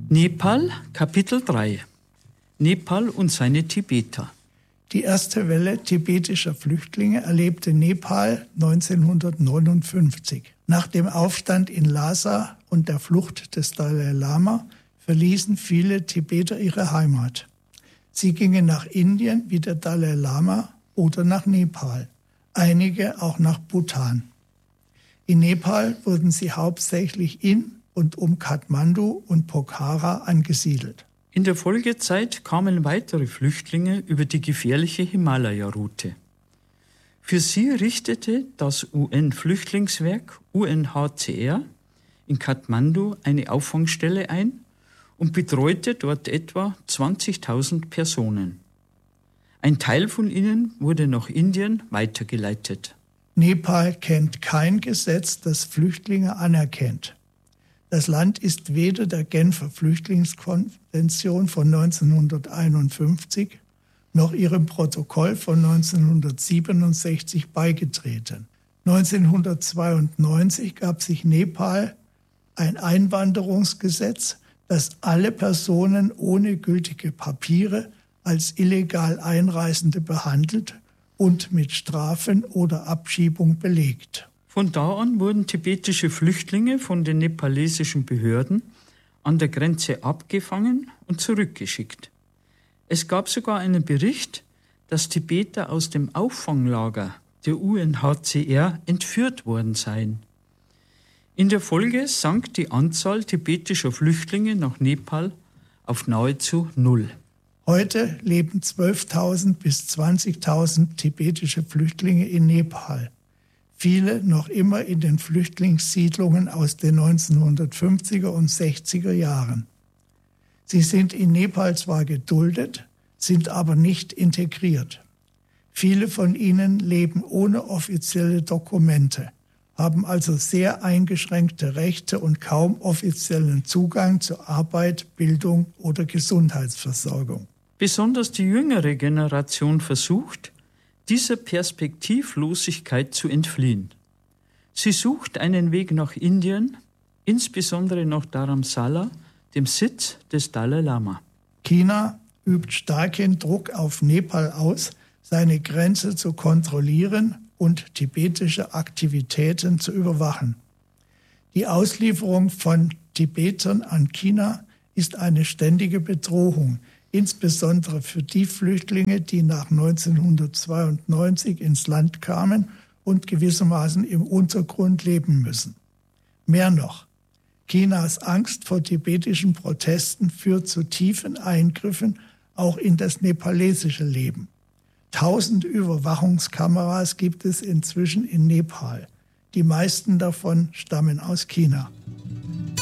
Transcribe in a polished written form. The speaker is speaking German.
Nepal, Kapitel 3. Nepal und seine Tibeter. Die erste Welle tibetischer Flüchtlinge erlebte Nepal 1959. Nach dem Aufstand in Lhasa und der Flucht des Dalai Lama verließen viele Tibeter ihre Heimat. Sie gingen nach Indien wie der Dalai Lama oder nach Nepal, einige auch nach Bhutan. In Nepal wurden sie hauptsächlich in und um Kathmandu und Pokhara angesiedelt. In der Folgezeit kamen weitere Flüchtlinge über die gefährliche Himalaya-Route. Für sie richtete das UN-Flüchtlingswerk UNHCR in Kathmandu eine Auffangstelle ein und betreute dort etwa 20.000 Personen. Ein Teil von ihnen wurde nach Indien weitergeleitet. Nepal kennt kein Gesetz, das Flüchtlinge anerkennt. Das Land ist weder der Genfer Flüchtlingskonvention von 1951 noch ihrem Protokoll von 1967 beigetreten. 1992 gab sich Nepal ein Einwanderungsgesetz, das alle Personen ohne gültige Papiere als illegal Einreisende behandelt und mit Strafen oder Abschiebung belegt. Von da an wurden tibetische Flüchtlinge von den nepalesischen Behörden an der Grenze abgefangen und zurückgeschickt. Es gab sogar einen Bericht, dass Tibeter aus dem Auffanglager der UNHCR entführt worden seien. In der Folge sank die Anzahl tibetischer Flüchtlinge nach Nepal auf nahezu null. Heute leben 12.000 bis 20.000 tibetische Flüchtlinge in Nepal. Viele noch immer in den Flüchtlingssiedlungen aus den 1950er und 60er Jahren. Sie sind in Nepal zwar geduldet, sind aber nicht integriert. Viele von ihnen leben ohne offizielle Dokumente, haben also sehr eingeschränkte Rechte und kaum offiziellen Zugang zu Arbeit, Bildung oder Gesundheitsversorgung. Besonders die jüngere Generation versucht, dieser Perspektivlosigkeit zu entfliehen. Sie sucht einen Weg nach Indien, insbesondere nach Dharamsala, dem Sitz des Dalai Lama. China übt starken Druck auf Nepal aus, seine Grenze zu kontrollieren und tibetische Aktivitäten zu überwachen. Die Auslieferung von Tibetern an China ist eine ständige Bedrohung, insbesondere für die Flüchtlinge, die nach 1992 ins Land kamen und gewissermaßen im Untergrund leben müssen. Mehr noch, Chinas Angst vor tibetischen Protesten führt zu tiefen Eingriffen auch in das nepalesische Leben. 1000 Überwachungskameras gibt es inzwischen in Nepal. Die meisten davon stammen aus China.